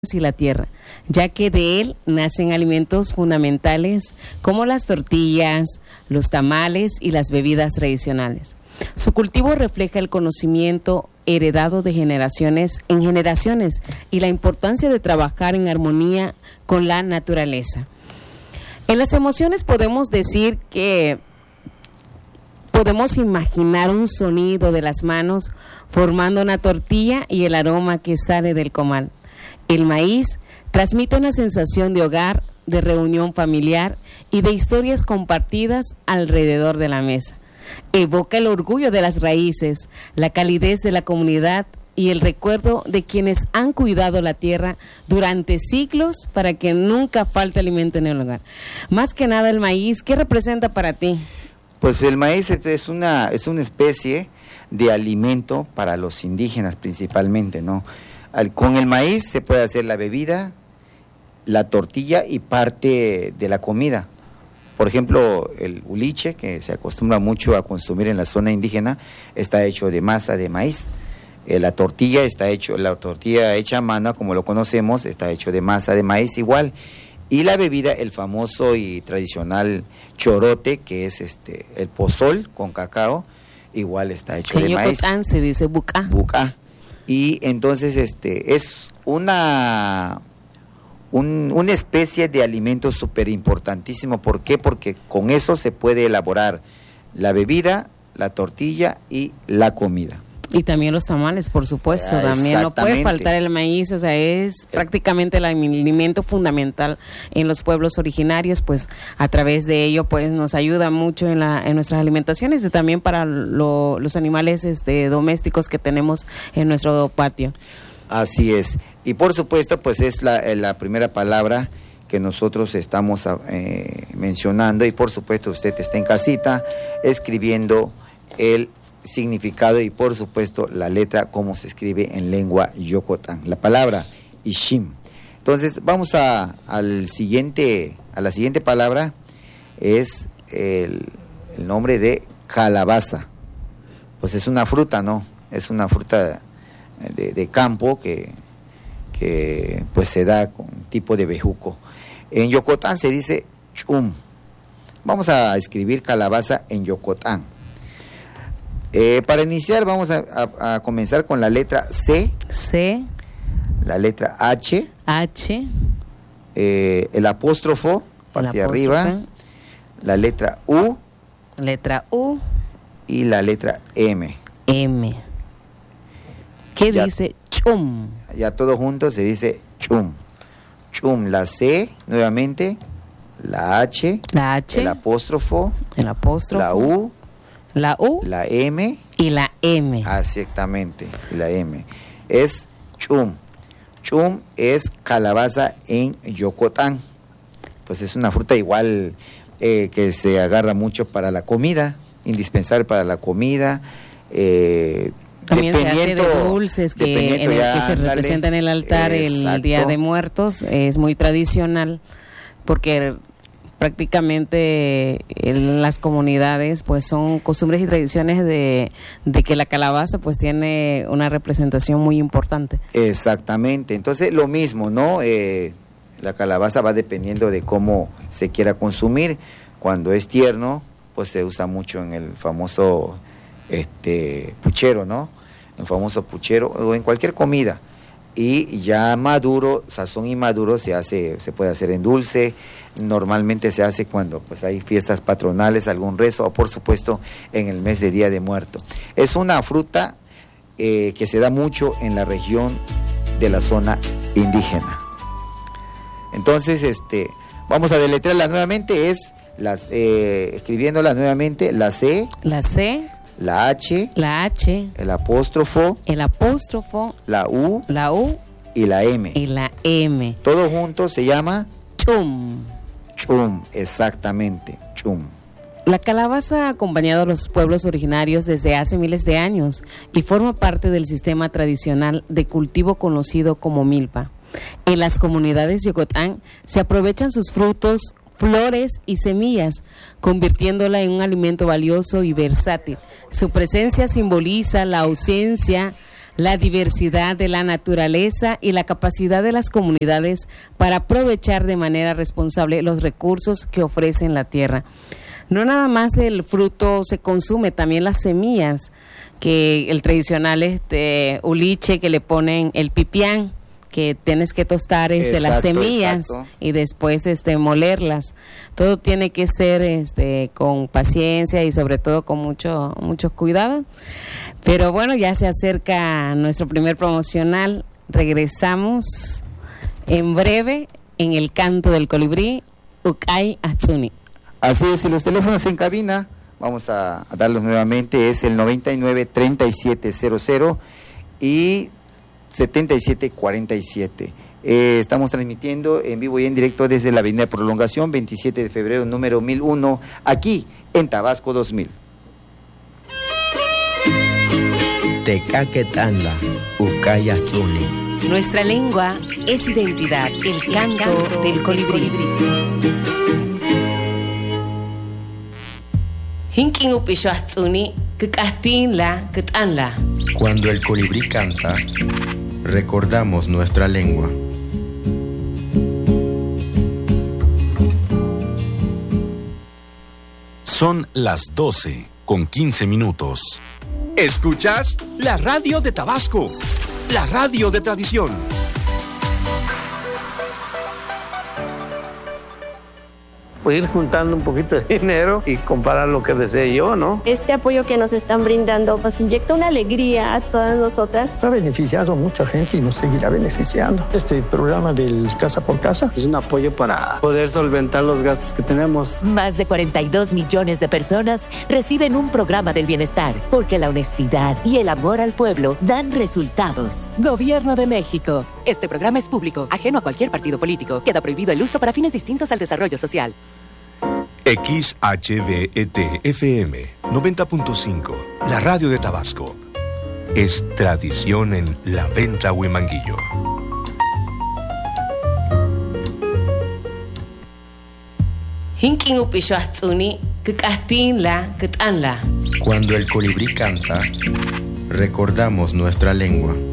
y la tierra, ya que de él nacen alimentos fundamentales como las tortillas, los tamales y las bebidas tradicionales. Su cultivo refleja el conocimiento heredado de generaciones en generaciones y la importancia de trabajar en armonía con la naturaleza. En las emociones podemos decir que podemos imaginar un sonido de las manos formando una tortilla y el aroma que sale del comal. El maíz transmite una sensación de hogar, de reunión familiar y de historias compartidas alrededor de la mesa. Evoca el orgullo de las raíces, la calidez de la comunidad y el recuerdo de quienes han cuidado la tierra durante siglos para que nunca falte alimento en el hogar. Más que nada el maíz, ¿qué representa para ti? Pues el maíz es una especie de alimento para los indígenas principalmente, ¿no? Con el maíz se puede hacer la bebida, la tortilla y parte de la comida. Por ejemplo, el uliche, que se acostumbra mucho a consumir en la zona indígena, está hecho de masa de maíz. La tortilla hecha a mano, como lo conocemos, está hecho de masa de maíz igual. Y la bebida, el famoso y tradicional chorote, que es el pozol con cacao, igual está hecho de maíz. En Yucatán se dice bucá. Bucá. Y entonces es una especie de alimento súper importantísimo. ¿Por qué? Porque con eso se puede elaborar la bebida, la tortilla y la comida. Y también los tamales, por supuesto, también no puede faltar el maíz, o sea, es prácticamente el alimento fundamental en los pueblos originarios, pues a través de ello pues nos ayuda mucho en nuestras alimentaciones y también para los animales domésticos que tenemos en nuestro patio. Así es, y por supuesto pues es la primera palabra que nosotros estamos mencionando, y por supuesto usted está en casita escribiendo el significado y por supuesto la letra como se escribe en lengua yocotán, la palabra ishim. Entonces vamos a la siguiente palabra, es el nombre de calabaza. Pues es una fruta, ¿no? Es una fruta de campo que pues se da con tipo de bejuco. En yocotán se dice chum. Vamos a escribir calabaza en yocotán. Para iniciar vamos a comenzar con la letra C, la letra H, el apóstrofo, parte de arriba, la letra U y la letra M. ¿Qué dice chum? Ya todo junto se dice chum. Chum, la C nuevamente, la H, el apóstrofo, la U, la M y la M. Exactamente, y la M. Es chum. Chum es calabaza en yocotán. Pues es una fruta igual que se agarra mucho para la comida, indispensable para la comida. También se hace de dulces que se representa en el altar. Exacto. El Día de Muertos. Es muy tradicional porque prácticamente en las comunidades pues son costumbres y tradiciones de que la calabaza pues tiene una representación muy importante. Exactamente, entonces lo mismo, ¿no? La calabaza va dependiendo de cómo se quiera consumir. Cuando es tierno pues se usa mucho en el famoso puchero, ¿no? El famoso puchero o en cualquier comida. Y ya maduro, sazón inmaduro, se puede hacer en dulce. Normalmente se hace cuando pues hay fiestas patronales, algún rezo, o por supuesto en el mes de Día de Muerto. Es una fruta que se da mucho en la región de la zona indígena. Entonces vamos a deletrearla nuevamente, escribiéndola nuevamente, la C, la H, el apóstrofo, la U y la M. Todo junto se llama chum. Chum, exactamente, chum. La calabaza ha acompañado a los pueblos originarios desde hace miles de años y forma parte del sistema tradicional de cultivo conocido como milpa. En las comunidades yocotán se aprovechan sus frutos, flores y semillas, convirtiéndola en un alimento valioso y versátil. Su presencia simboliza la ausencia, la diversidad de la naturaleza y la capacidad de las comunidades para aprovechar de manera responsable los recursos que ofrecen la tierra. No nada más el fruto se consume, también las semillas, que el tradicional uliche que le ponen el pipián, que tienes que tostar las semillas y después molerlas. Todo tiene que ser con paciencia y sobre todo con muchos cuidados. Pero bueno, ya se acerca nuestro primer promocional. Regresamos en breve en el canto del colibrí, Ukay Atsuni. Así es, y los teléfonos en cabina, vamos a darlos nuevamente, es el 99-3700 y 7747. Estamos transmitiendo en vivo y en directo desde la Avenida Prolongación, 27 de febrero, número 1001, aquí en Tabasco 2000. Tecaquetanla, Ukay Atsuni. Nuestra lengua es identidad, el canto del colibrí. Hinkin upisho atsuni, kikastinla, kitanla. Cuando el colibrí canta, recordamos nuestra lengua. Son las 12:15. ¿Escuchas? La radio de Tabasco, la radio de tradición. Pues ir juntando un poquito de dinero y comprar lo que desee yo, ¿no? Este apoyo que nos están brindando nos inyecta una alegría a todas nosotras. Ha beneficiado a mucha gente y nos seguirá beneficiando. Este programa del Casa por Casa es un apoyo para poder solventar los gastos que tenemos. Más de 42 millones de personas reciben un programa del bienestar, porque la honestidad y el amor al pueblo dan resultados. Gobierno de México. Este programa es público, ajeno a cualquier partido político. Queda prohibido el uso para fines distintos al desarrollo social. XHVET-FM 90.5, la radio de Tabasco. Es tradición en La Venta Huimanguillo. Hinkin upisho atsuni, kikastinla, kitanla. Cuando el colibrí canta, recordamos nuestra lengua.